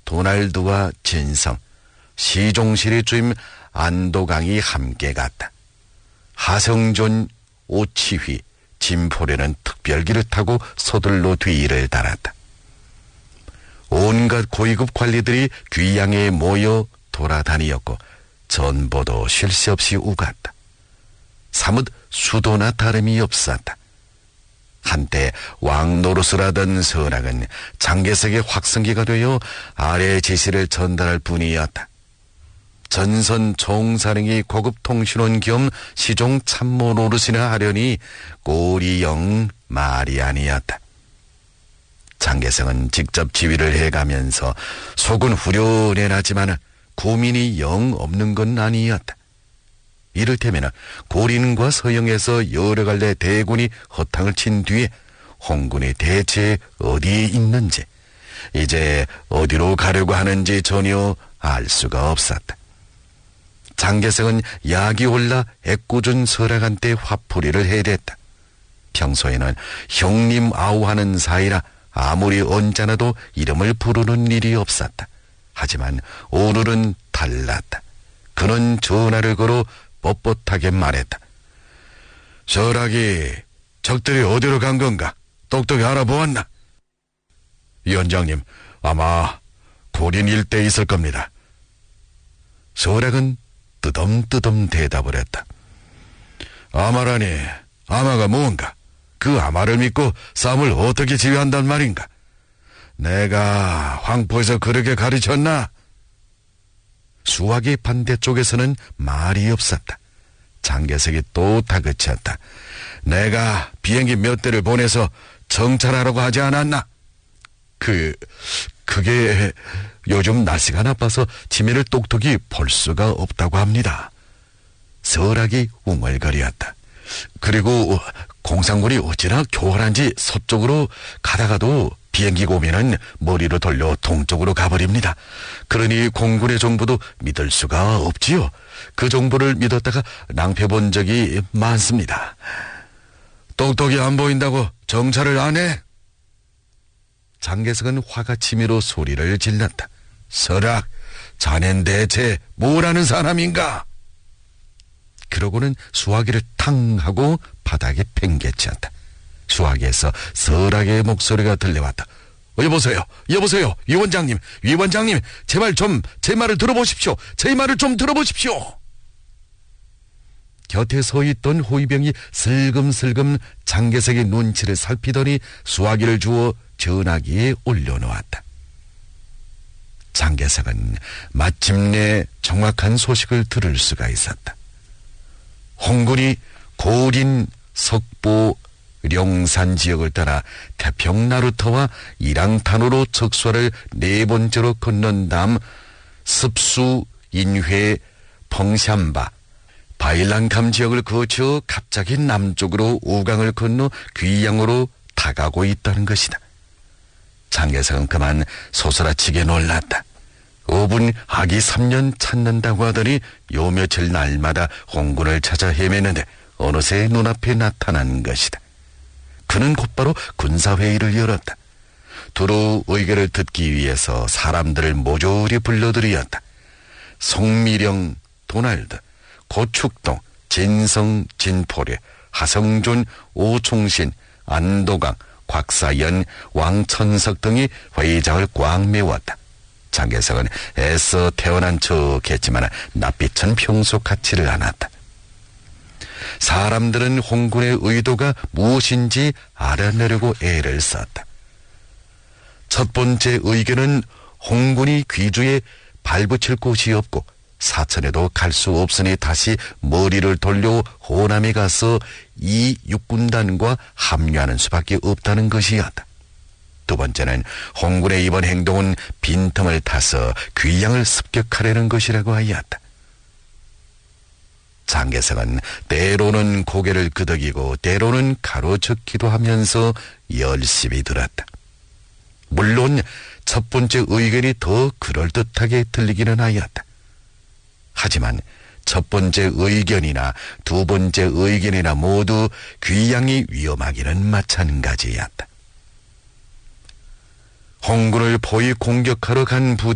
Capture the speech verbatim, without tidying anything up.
도날드와 진성, 시종실의 주임 안도강이 함께 갔다. 하성존, 오치휘, 진포래는 특별기를 타고 서둘러 뒤를 달았다. 온갖 고위급 관리들이 귀양에 모여 돌아다니었고 전보도 쉴 새 없이 우갔다. 사뭇 수도나 다름이 없었다. 한때 왕노릇을 하던 선악은 장개석의 확성기가 되어 아래 지시를 전달할 뿐이었다. 전선 총사령이 고급 통신원 겸 시종 참모 노릇이나 하려니 꼴이 영 말이 아니었다. 장개석은 직접 지휘를 해가면서 속은 후련해하지만 고민이 영 없는 건 아니었다. 이를테면 고린과 서영에서 여러 갈래 대군이 허탕을 친 뒤에 홍군이 대체 어디에 있는지, 이제 어디로 가려고 하는지 전혀 알 수가 없었다. 장개석은 약이 올라 애꿎은 설악한테 화풀이를 해댔다. 평소에는 형님 아우하는 사이라 아무리 언짢아도 이름을 부르는 일이 없었다. 하지만 오늘은 달랐다. 그는 전화를 걸어 뻣뻣하게 말했다. 설악이 적들이 어디로 간 건가? 똑똑히 알아보았나? 위원장님, 아마 고린 일대에 있을 겁니다. 설악은 뜨덤뜨덤 대답을 했다. 아마라니, 아마가 뭔가? 그 아마를 믿고 싸움을 어떻게 지휘한단 말인가? 내가 황포에서 그렇게 가르쳤나? 수학의 반대쪽에서는 말이 없었다. 장개석이 또 다그쳤다. 내가 비행기 몇 대를 보내서 정찰하라고 하지 않았나? 그, 그게 요즘 날씨가 나빠서 지면을 똑똑히 볼 수가 없다고 합니다. 설악이 웅얼거렸다. 그리고 공산군이 어찌나 교활한지 서쪽으로 가다가도 비행기 고민은 머리로 돌려 동쪽으로 가버립니다. 그러니 공군의 정보도 믿을 수가 없지요. 그 정보를 믿었다가 낭패본 적이 많습니다. 똑똑히 안 보인다고 정찰을 안 해? 장개석은 화가 치밀어 소리를 질렀다. 설악, 자넨 대체 뭐라는 사람인가? 그러고는 수화기를 탕 하고 바닥에 팽개쳤다. 수화기에서 설악의 목소리가 들려왔다. 어, 여보세요, 여보세요, 위원장님, 위원장님, 제발 좀 제 말을 들어보십시오. 제 말을 좀 들어보십시오. 곁에 서 있던 호위병이 슬금슬금 장개석의 눈치를 살피더니 수화기를 주어 전화기에 올려놓았다. 장개석은 마침내 정확한 소식을 들을 수가 있었다. 홍군이 고린, 석보, 령산 지역을 따라 태평 나루터와 이랑탄으로 적수를 네 번째로 건넌 다음 습수, 인회, 펑샴바, 바일란감 지역을 거쳐 갑자기 남쪽으로 우강을 건너 귀양으로 다가고 있다는 것이다. 장개석은 그만 소스라치게 놀랐다. 오분 하기 삼 년 찾는다고 하더니 요 며칠 날마다 홍군을 찾아 헤매는데 어느새 눈앞에 나타난 것이다. 그는 곧바로 군사회의를 열었다. 두루 의견을 듣기 위해서 사람들을 모조리 불러들이었다. 송미령, 도날드, 고축동, 진성, 진포래, 하성존, 오충신, 안도강, 곽사연, 왕천석 등이 회의장을 꽉 메웠다. 장개석은 애써 태어난 척했지만 낯빛은 평소 같지를 않았다. 사람들은 홍군의 의도가 무엇인지 알아내려고 애를 썼다. 첫 번째 의견은 홍군이 귀주에 발붙일 곳이 없고 사천에도 갈 수 없으니 다시 머리를 돌려 호남에 가서 이 육군단과 합류하는 수밖에 없다는 것이었다. 두 번째는 홍군의 이번 행동은 빈틈을 타서 귀양을 습격하려는 것이라고 하였다. 장개석은 때로는 고개를 끄덕이고 때로는 가로젓기도 하면서 열심히 들었다. 물론 첫 번째 의견이 더 그럴듯하게 들리기는 하였다. 하지만 첫 번째 의견이나 두 번째 의견이나 모두 귀양이 위험하기는 마찬가지였다. 홍군을 포위 공격하러 간 부대